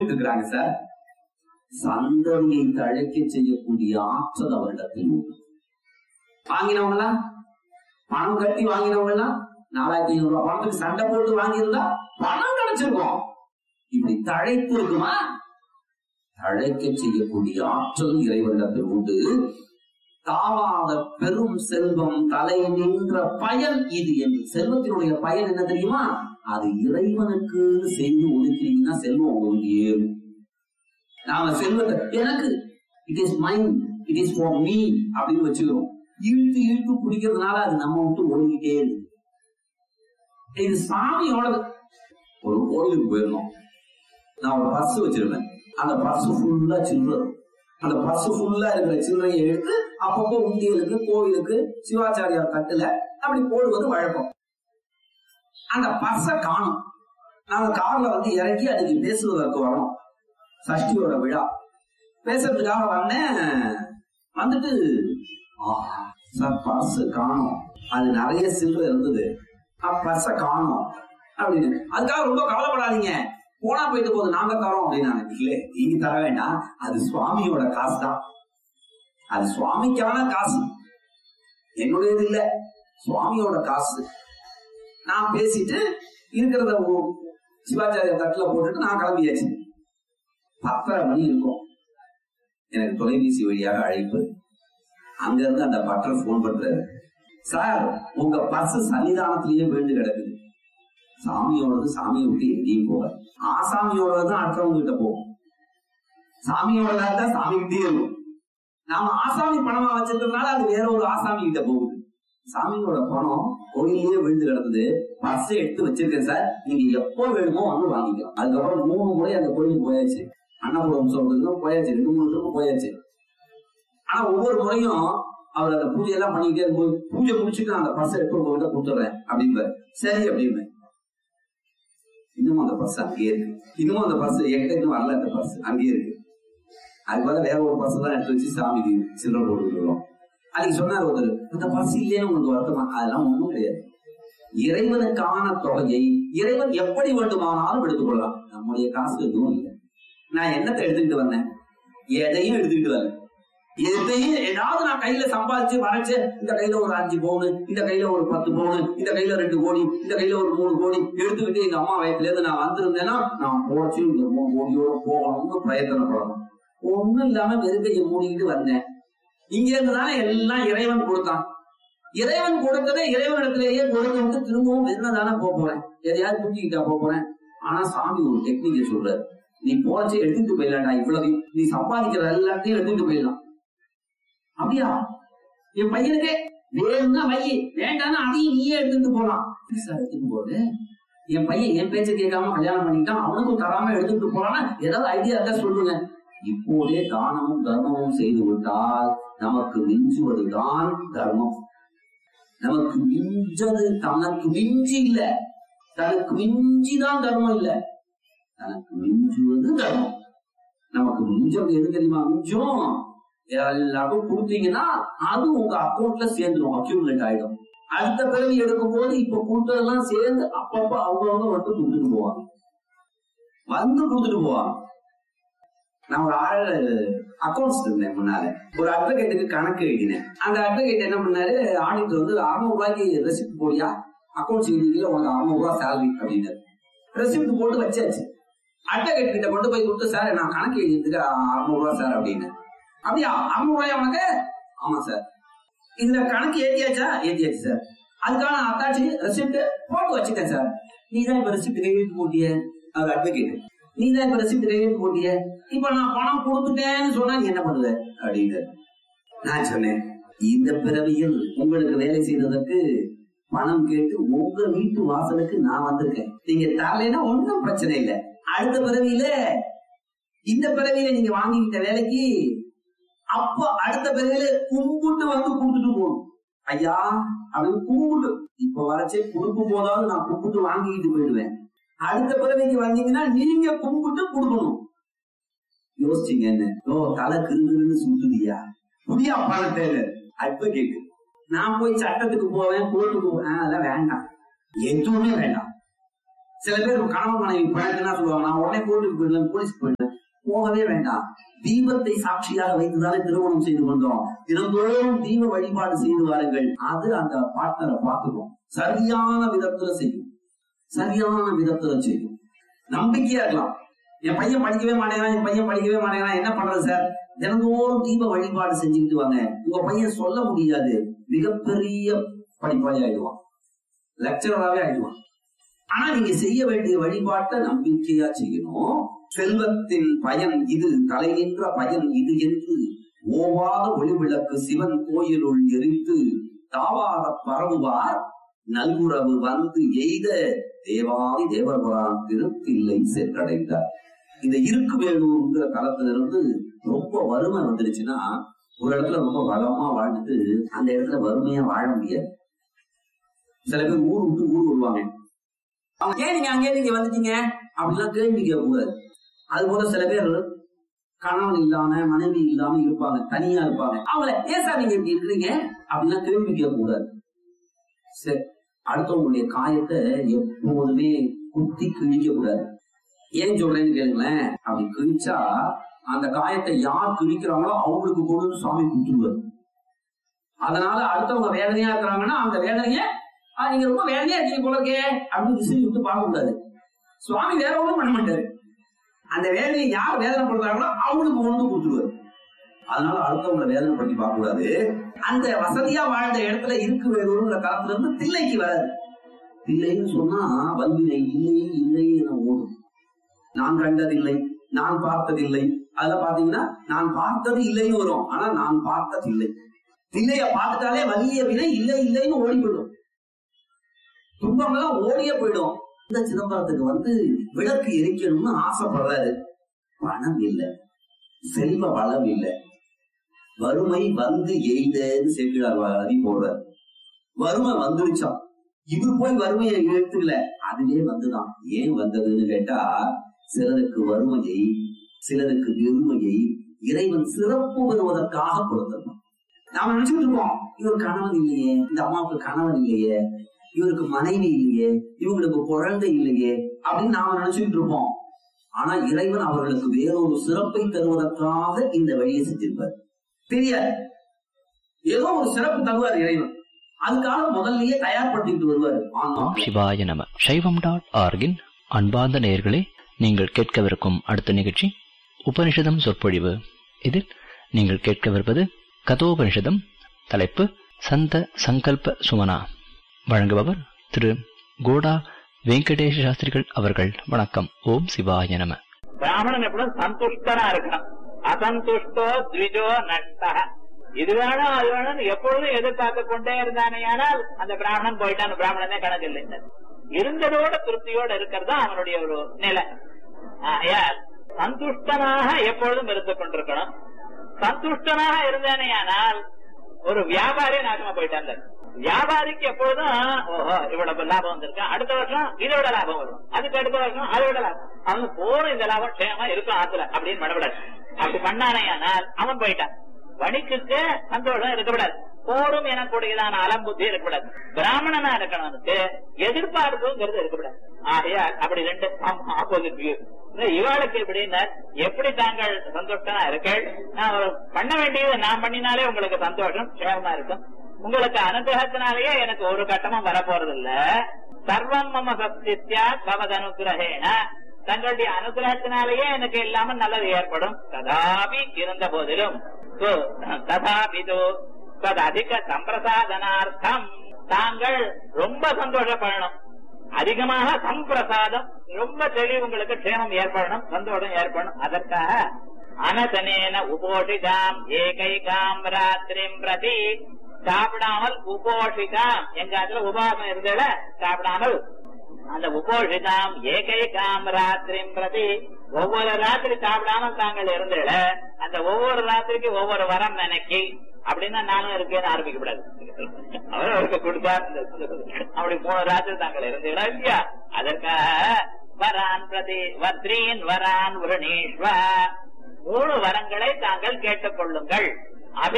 கொடுத்துட்டு இருக்கிறாங்க சார். சந்ததியை தழைக்க செய்யக்கூடிய ஆற்றல் அவரிடத்தில் உண்டு. வாங்கினவங்களா, பணம் கட்டி வாங்கினவங்களா 4500 ரூபாய் பணத்துக்கு சண்டை போட்டு வாங்கியிருந்தா பணம் கிடைச்சிருக்கும். இப்படி தழைத்து இருக்குமா? தழைக்க செய்யக்கூடிய ஆற்றல் இறைவனிடத்தில் உண்டு. தாவாத பெரும் செல்வம் தலை நின்ற பயன் இது என்று. செல்வத்தினுடைய பயன் என்ன தெரியுமா? அது இறைவனுக்கு செய்து ஒதுக்கிறீங்கன்னா செல்வம் உங்களுக்கு ஏறும். நாம செல்வத்தை எனக்கு it is mind, it is for me அப்படின்னு வச்சுக்கிறோம். இழுத்து இழுத்து குடிக்கிறதுனால அது நம்ம விட்டு ஓடிக்கிட்டே இருக்கு. இது சாமியோடது. ஒரு கோயிலுக்கு போயிருந்தோம். நான் ஒரு பர்ஸ் வச்சிருப்பேன். அந்த பர்ஸ் ஃபுல்லா சில்லறை. அந்த பர்ஸ் ஃபுல்லா இருக்கிற சில்லறையை எடுத்து அப்பப்போ உண்டியலுக்கு, கோவிலுக்கு, சிவாச்சாரியார் தட்டுல அப்படி போடுவது வழக்கம். அந்த பர்ஸ காணும். நாங்க கார்ல இறங்கி அதுக்கு பேசுவதற்கு வரணும். சஷ்டியோட விழா பேசுறதுக்காக வந்தேன். வந்துட்டு சார் பர்ஸ் காணும், அது நிறைய சில்லறை இருந்தது, பர்ஸ காணும் அப்படின்னு. அதுக்காக ரொம்ப கவலைப்படாதீங்க, போனா போயிட்டு போகுது, நாங்க தரோம் அப்படின்னு. இல்ல, நீங்க தர வேண்டாம், அது சுவாமியோட காசு தான். அது சுவாமிக்கான காசு, என்னுடையது இல்ல, சுவாமியோட காசு. நான் பேசிட்டு இருக்கிறத சிவாச்சாரிய தட்டுல போட்டுட்டு நான் கிளம்பியாச்சு. 10:30 மணி இருக்கும். எனக்கு தொலைபேசி வழியாக அழைப்பு. அங்க இருந்து அந்த பட்டர் போன் பண்றாரு. சார், உங்க பர்ஸ் சன்னிதானத்திலேயே விழுந்து கிடக்குது. சாமியோடது சாமியை விட்டு எங்கேயும் போக, ஆசாமியோடதான் அடுத்தவங்க கிட்ட போகும். சாமியோடதான் சாமி கிட்டே இருக்கும். நாம ஆசாமி பணமா வச்சிருக்கிறதுனால அது வேற ஒரு ஆசாமி கிட்ட போகுது. சாமியோட பணம் கோயிலே விழுந்து கிடந்தது. பர்ஸை எடுத்து வச்சிருக்கேன் சார், நீங்க எப்போ வேணுமோ வந்து வாங்கிக்கலாம். அதுக்கப்புறம் 3 முறை அந்த கோயிலுக்கு போயாச்சு. அன்னபுரம் சொல்றதுக்கும் போயாச்சு, 2-3 ட்ரிப்பு போயாச்சு. ஆனா ஒவ்வொரு முறையும் அவர் அந்த பூஜை எல்லாம் பண்ணிக்கிட்டே இருக்கும்போது, பூஜை முடிச்சுட்டு அந்த பர்ஸை எடுத்து உங்ககிட்ட கொடுத்துறேன் அப்படின்பாரு. சரி அப்படின்னு. இன்னும் அந்த பர்ஸ் அங்கேயே இருக்கு. இன்னும் அந்த பர்ஸ் என்கிட்ட இன்னும் வரல. அந்த பர்ஸ் அங்கேயே இருக்கு. அது போல வேற ஒரு பர்ஸ் தான் எடுத்து வச்சு சாமிக்கு சில்லறை போட்டுக்கிறோம். அதுக்கு சொன்னார் ஒருத்தர், அந்த பர்ஸ் இல்லைன்னு உங்களுக்கு வருத்தமா? அதெல்லாம் ஒண்ணும் கிடையாது. இறைவனுக்கான தொகையை இறைவன் எப்படி வேண்டுமானாலும் எடுத்துக்கொள்ளலாம். நம்முடைய காசு எதுவும் இல்லை. நான் என்னத்தை எடுத்துக்கிட்டு வந்தேன்? எதையும் எடுத்துக்கிட்டு வரல. எதையும் ஏதாவது நான் கையில சம்பாதிச்சு வரைச்சு, இந்த கையில ஒரு 5 பவுனு, இந்த கையில ஒரு 10 பவுனு, இந்த கையில 2 கோடி, இந்த கையில ஒரு 3 கோடி எடுத்துக்கிட்டு எங்க அம்மா வயசுல இருந்து நான் வந்திருந்தேன்னா நான் போச்சு இந்த 3 கோடியோட போகணும்னு பிரயத்தனப்படணும். ஒண்ணும் இல்லாம வெறுக்கையை மூடிக்கிட்டு வந்தேன். இங்க இருந்துதானே எல்லாம் இறைவன் கொடுத்தான். இறைவன் கொடுத்ததை இறைவனிடத்திலேயே கொடுத்து விட்டு திரும்பவும் வெறுனதானே போறேன். எதையாவது தூக்கிக்கிட்டா போறேன். ஆனா சாமி ஒரு டெக்னிக்கை சொல்றாரு, நீ போச்சு எடுத்துட்டு போயிடலாம்டா, இவ்வளவு நீ சம்பாதிக்கிற எல்லாத்தையும் எடுத்துட்டு போயிடலாம். அப்படியா? என் பையனுக்கே வேணும்னா வை, வேண்டாம்னா அதையும் நீயே எடுத்துட்டு போலாம். எடுத்துட்டு போது என் பையன் என் பேச்ச கேட்காம கல்யாணம் பண்ணிட்டான், அவனுக்கும் தராம எடுத்துட்டு போறான்னா ஏதாவது ஐடியா இருந்தா சொல்லுங்க. இப்போதே தானமும் தர்மமும் செய்து விட்டால் நமக்கு மிஞ்சுவதுதான் தர்மம். நமக்கு மிஞ்சது தனக்கு மிஞ்சி இல்ல, தனக்கு மிஞ்சிதான் தர்மம் இல்ல, தனக்கு மிஞ்சுவது தர்மம். நமக்கு மிஞ்சம் எது தெரியுமா? மிஞ்சம் எல்லாருக்கும் கொடுத்தீங்கன்னா அது உங்க அக்கௌண்ட்ல சேர்ந்துடும், அக்யூமுலேட் ஆயிடும். அடுத்த பிறவி எடுக்கும் போது இப்ப கொடுத்ததெல்லாம் சேர்ந்து அப்பப்ப அவங்க வந்து கொடுத்துட்டு போவாங்க, வந்து கொடுத்துட்டு போவாங்க. நான் ஒரு அக்கௌண்ட்ஸ் இருந்தேன் முன்னால, ஒரு அட்வொகேட்டுக்கு கணக்கு எழுதினேன். அந்த அட்வொகேட் என்ன பண்ணாரு, ஆடிட்டர் வந்து 600 ரூபாய்க்கு ரெசிப்ட் போடியா, அக்கௌண்ட்ஸ் எழுதிக்கல, உனக்கு 600 ரூபாய் சேலரி அப்படின்னு ரெசிப்ட் போட்டு வச்சாச்சு. அட்வொகேட் கிட்ட கொண்டு போய் கொடுத்து, சார் நான் கணக்கு எழுதியதுக்கு 600 ரூபாய் சார் அப்படின்னு. அப்படியா 600 ரூபாயா உனக்கு? ஆமா சார். இதுல கணக்கு ஏத்தியாச்சா? ஏத்தியாச்சு சார். அதுக்கான அத்தாட்சி ரெசிப்ட் போட்டு வச்சுட்டேன் சார். நீதான் இப்ப ரெசிப்ட் கையெழுத்து போட்டிய? அவர் அட்வொகேட், நீதான் இப்ப ரெசிப்ட் கையெழுத்து போட்டிய, இப்ப நான் பணம் கொடுத்துட்டேன்னு சொன்னா நீ என்ன பண்ணுவ அப்படின்னு. நான் சொன்னேன், இந்த பிறவியில் உங்களுக்கு வேலை செய்ததற்கு பணம் கேட்டு உங்க வீட்டு வாசலுக்கு நான் வந்திருக்கேன். நீங்க தரலைன்னா ஒன்னும் பிரச்சனை இல்லை. அடுத்த பிறவியில, இந்த பிறவியில நீங்க வாங்கிக்கிட்ட வேலைக்கு அப்ப அடுத்த பிறவியில கும்பிட்டு வந்து கொடுத்துட்டு போகணும். ஐயா அப்படின்னு கும்பிட்டு, இப்ப வரைச்சே கொடுக்கும் போதாவது நான் கும்பிட்டு வாங்கிக்கிட்டு போயிடுவேன். அடுத்த பிறவிக்கு வந்தீங்கன்னா நீங்க கும்பிட்டு கொடுக்கணும். யோசிச்சீங்க என்ன? தலை கிருந்துன்னு சுத்துதியா, புதியா பணத்தை அட்வொகேட். நான் போய் சட்டத்துக்கு போவேன், கோர்ட்டுக்கு போவேன், அதெல்லாம் வேண்டாம், எதுவுமே வேண்டாம். சில பேர் கணவன் மனைவி பழக்கம்னா சொல்லுவாங்க, நான் உடனே கோர்ட்டுக்கு போயிடலாம், போலீஸ்க்கு போயிடலாம். போகவே வேண்டாம். தீபத்தை சாட்சியாக வைத்துதானே திருமணம் செய்து கொண்டோம். தினந்தோறும் தீப வழிபாடு செய்து வாருங்கள். அது அந்த பார்ட்னரை பார்த்துக்கும், சரியான விதத்துல செய்யும், சரியான விதத்துல செய்யும். நம்பிக்கையா இருக்கலாம். என் பையன் படிக்கவே மாட்டேங்கிறான், என் பையன் படிக்கவே மாட்டேங்கிறான், என்ன பண்றது சார்? தினந்தோறும் தீப வழிபாடு செஞ்சுக்கிட்டு வாங்க. உங்க பையன் சொல்ல முடியாது, மிகப்பெரிய படிப்பாளி ஆயிடுவான், லெக்சரராகவே ஆயிடுவான். ஆனா நீங்க செய்ய வேண்டிய வழிபாட்டை நம்பிக்கையா செய்யணும். செல்வத்தின் பயன் இது, தலை நின்ற பயன் இது என்று ஓவாத ஒளிவிளக்கு சிவன் கோயிலுள் எரித்து தாவார பரவுவார் நல்குறவு வந்து எய்த தேவாதி தேவபுரான் திருத்தில்லை சென்றடைந்தார். இந்த இருக்கு வேணுங்கிற தளத்திலிருந்து ரொம்ப வறுமை வந்துருச்சுன்னா, ஒரு இடத்துல ரொம்ப வளமா வாழ்ந்துட்டு அந்த இடத்துல வறுமையா வாழ முடியாது. சில பேர் ஊர் விட்டு ஊர் வருவாங்க. அவங்க ஏன் நீங்க அங்கே நீங்க வந்துட்டீங்க அப்படிலாம் கேள்வி கேட்க கூடாது. அது போல சில பேர் கணவன் இல்லாம மனைவி இல்லாம இருப்பாங்க, தனியா இருப்பாங்க. அவங்கள ஏன் சார் நீங்க இப்படி இருக்கிறீங்க அப்படிலாம் கேள்வி கேட்க கூடாது. சரி, அடுத்தவங்களுடைய காயத்தை எப்போதுமே குத்தி கிழிக்க கூடாது. ஏன் சொல்றேன்னு கேளுங்களேன். அப்படி கிழிச்சா அந்த காயத்தை யார் கிழிக்கிறாங்களோ அவங்களுக்கு கொண்டு சுவாமி குத்துருவாரு. அதனால அடுத்தவங்க வேதனையா இருக்கிறாங்கன்னா அந்த வேதனைய நீங்க ரொம்ப வேதனையா இருக்கீங்க போல இருக்கே அப்படின்னு விசிறி விட்டு பார்க்க கூடாது. சுவாமி வேற ஒன்றும் பண்ண மாட்டாரு. அந்த வேதனையை யார் வேதனை பண்றாங்களோ அவங்களுக்கு கொண்டு கொடுத்துருவாரு. அதனால அடுத்தவங்களை வேதனை பண்ணி பார்க்க கூடாது. அந்த வசதியா வாழ்ந்த இடத்துல இருக்கு வேணுங்கிற காலத்துல இருந்து தில்லைக்கு வராது. தில்லைன்னு சொன்னா வல்வினை இல்லை இல்லை என ஓடும். நான் கண்டதில்லை, நான் பார்த்ததில்லை. அதுல பாத்தீங்கன்னா நான் பார்த்தது இல்லைன்னு வரும், ஆனா நான் பார்த்ததில்லை. தில்லைய பார்த்துட்டாலே வலிய வினை இல்லை இல்லைன்னு ஓடி போயிடும், துன்பம் எல்லாம் ஓடியே போயிடும். இந்த சிதம்பரத்துக்கு வந்து விளக்கு எரிக்கணும்னு ஆசைப்படுறாரு. பணம் இல்லை, செல்வ வளம் இல்லை, வறுமை வந்து எய்தன்னு சேர்க்கிறார் அதி போடுறார். வறுமை வந்துருச்சான். இவர் போய் வறுமையை எடுத்துக்கல, அதுவே வந்துதான். ஏன் வந்ததுன்னு கேட்டா, சிலருக்கு வறுமையை சிலருக்கு வெறுமையை இறைவன் சிறப்பு வருவதற்காக கொடுத்திருப்பான். நாம நினைச்சுட்டு இருக்கோம், இவர் கணவன் இல்லையே, இந்த அம்மாவுக்கு கணவன் இல்லையே, இவருக்கு மனைவி இல்லையே, இவங்களுக்கு குழந்தை இல்லையே அப்படின்னு நாம நினைச்சுட்டு இருப்போம். ஆனா இறைவன் அவர்களுக்கு வேறொரு சிறப்பை தருவதற்காக இந்த வழியை செஞ்சிருப்பார். தெரியாது, ஏதோ ஒரு சிறப்பு தருவார் இறைவன். அதுக்காக முதல்லயே தயார்படுத்திட்டு வருவாரு. சிவாய நம. சைவம்.org அன்பார்ந்த நேயர்களே, நீங்கள் கேட்கவிருக்கும் அடுத்த நிகழ்ச்சி உபனிஷதம் சொற்பொழிவு. இதில் நீங்கள் கேட்கவிருப்பது கதோபனிஷதம். தலைப்பு சந்த சங்கல்ப சுமனா. வழங்குபவர் திரு கோடா வெங்கடேஷ சாஸ்திரிகள் அவர்கள். வணக்கம். ஓம் சிவாய நம. பிராமணன் எப்படியும் சந்துஷ்டனா இருக்கணும். அசந்துஷ்டோ த்விஜோ நஷ்டா. இது வேணும் அது வேணும் எப்பொழுதும் எதிர்பார்த்து கொண்டே இருந்தானே, ஆனால் அந்த பிராமணன் போயிட்டான், பிராமணனே கணக்கு இல்லை. இருந்ததோட திருப்தியோட இருக்கிறது அவனுடைய ஒரு நிலை. சந்துஷ்டனாக எப்பொழுதும் இருந்து கொண்டிருக்கணும். சந்துஷ்டனாக இருந்தேனே ஆனால் ஒரு வியாபாரி நாசமா போயிட்டாங்க. வியாபாரிக்கு எப்பொழுதும் ஓஹோ இவ்வளவு லாபம் வந்திருக்கு, அடுத்த வருஷம் இதோட லாபம் வரும், அதுக்கு அடுத்த வருஷம் அதோட லாபம், அவன் போற இந்த லாபம் க்ஷேமா இருக்கும் ஆத்துல அப்படின்னு பண்ணக்கூடாது. அப்படி பண்ணானே ஆனால் அவன் போயிட்டான். வணிக்குக்கு சந்தோஷம் இருக்கக்கூடாது, போரும் எனக்கூடியதான அலம்புத்தி இருக்கக்கூடாது. பிராமணனா இருக்கணும்னுக்கு எதிர்பார்ப்புங்கிறது இருக்கக்கூடாது. ஆகையா அப்படி ரெண்டு ஆப்போசிட் வியூ. இவாளுக்கு எப்படின்னா, எப்படி தாங்கள் சந்தோஷமா இருக்கள், நான் பண்ண வேண்டியது நான் பண்ணினாலே உங்களுக்கு சந்தோஷம் சேமமா இருக்கும், உங்களுக்கு அனுகிரகத்தினாலேயே எனக்கு ஒரு கட்டமும் வரப்போறது இல்ல. சர்வம் மம சத்யா பவதனுகிரகேன, தங்களுடைய அனுகிரகத்தினாலேயே எனக்கு இல்லாம நல்லது ஏற்படும். ததாபி இருந்த போதிலும் ததாபிது அதிக சம்பிரசாதனார்த்தம் தாங்கள் ரொம்ப சந்தோஷப்படணும், அதிகமாக சம்பிரசாதம், ரொம்ப தெளிவு, உங்களுக்கு க்ஷேமம் ஏற்படணும், சந்தோஷம் ஏற்படணும். அதற்காக அனசனேன உபோஷிதாம் ஏகைகாம் ராத்திரிம் பிரதி, சாப்பிடாமல் உபோஷிதாம், எங்க அதுல உபாசம் இருந்தல சாப்பிடாமல், அந்த உபோஷிதாம் ஏகைகாம் ராத்திரிம் பிரதி, ஒவ்வொரு ராத்திரி சாப்பிடாமல் தாங்கள் இருந்தல, அந்த ஒவ்வொரு ராத்திரிக்கு ஒவ்வொரு வரம் நினைக்கி, அப்படின்னா நானும் இருக்கேன்னு ஆரம்பிக்கப்படாது. அவர் அவருக்கு கொடுத்தார், அப்படி 3 ராத்திரி தாங்கள் இருந்தீங்களா இல்லையா? அதற்காக வரான் பிரதி வத்ரீன் வரான் விரணீஸ்வ, 3 வரங்களை தாங்கள் கேட்டுக் கொள்ளுங்கள்.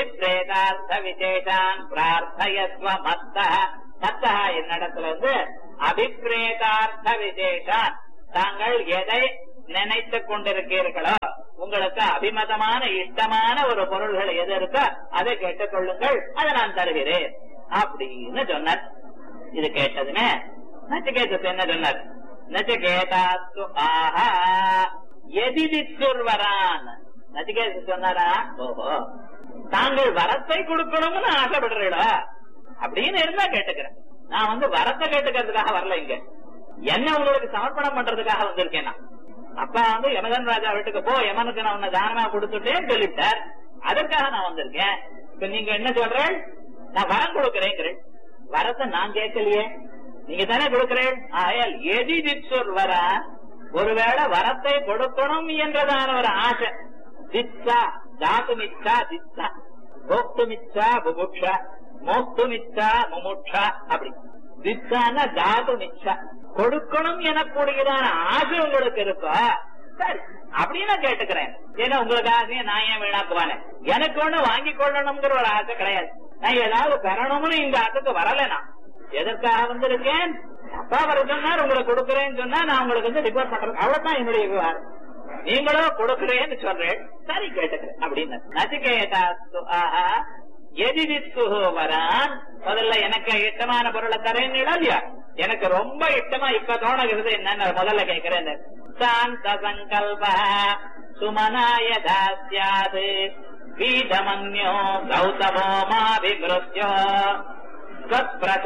அபிப்ரேதார்த்த விசேஷான் பிரார்த்தயஸ்வ மத்தா, மத்தா என்னிடத்துல இருந்து அபிப்ரேதார்த்த விசேஷா, தாங்கள் எதை நினைத்துக் கொண்டிருக்கிறீர்களோ, உங்களுக்கு அபிமதமான இஷ்டமான ஒரு பொருள்கள் எது இருக்கோ அதை கேட்டுக்கொள்ளுங்கள், அதை நான் தருகிறேன் அப்படின்னு சொன்னார். இது கேட்டதுமே நச்சிகேதஸ் என்ன சொன்னார்? நச்சிகேதாஸ்து ஆஹா எதிதிச்சுர்வரான். நச்சிகேதஸ் சொன்னாரா, ஓஹோ தாங்கள் வரத்தை கொடுக்கணும்னு ஆசைப்படுறீடா அப்படின்னு இருந்தா கேட்டுக்கிறேன். நான் வரத்தை கேட்டுக்கிறதுக்காக வரல, இங்க என்ன உங்களுக்கு சமர்ப்பணம் பண்றதுக்காக வந்திருக்கேன். நான் அப்பா யமதன் ராஜா வீட்டுக்கு போ, யமனுக்கு நான் உன்னை தானமா கொடுத்துட்டேன்னு சொல்லிட்டார், அதற்காக நான் வந்திருக்கேன். இப்ப நீங்க என்ன சொல்றேன்? நான் வரம் கொடுக்கிறேங்கிறேன். வரத்தை நான் கேட்கலையே, நீங்க தானே கொடுக்கிறேன். ஆயால் எதிதிச்சொர் வர, ஒருவேளை வரத்தை கொடுக்கணும் என்றதான ஒரு ஆசை, திச்சா தாத்துமிச்சா திச்சா, போக்துமிச்சா புபுட்சா, மோக்துமிச்சா முமுட்சா, அப்படி திச்சான தாத்துமிச்சா, கொடுக்கணும் எனக்கூடியதான ஆசை உங்களுக்கு இருக்கா? சரி அப்படின்னு கேட்டுக்கிறேன். ஏன்னா உங்களுக்கு ஆசையை நான் ஏன் வீணாக்குவானே, எனக்கு ஒண்ணு வாங்கி கொள்ளணுங்கிற ஒரு ஆசை கிடையாது. நான் ஏதாவது பெறணும்னு இந்த ஆசைக்கு வரல. நான் எதற்காக வந்திருக்கேன்? அப்பா வர சொன்னார், உங்களுக்கு கொடுக்குறேன்னு சொன்னா நான் உங்களுக்கு ரிப்போர்ட் பண்றேன், அவ்வளவுதான் என்னுடைய விவகாரம். நீங்களோ கொடுக்குறேன்னு சொல்றேன், சரி கேட்டுக்கிறேன் அப்படின்னு. நச்சிகேதாஸ்து ஆஹா எதிதித்து வரான். முதல்ல எனக்கு இஷ்டமான பொருளை தரேன்னு இல்லையா, எனக்கு ரொம்ப இஷ்டமா இப்ப தோணுகிறது என்னன்னு முதல்ல கேட்கிறேன். சாந்த சங்கல்ப சுமனாய தாஸ்யாது வீதமன்யோ கௌதமோ மாபிமிருத்யோ ஸ்வத்பிரச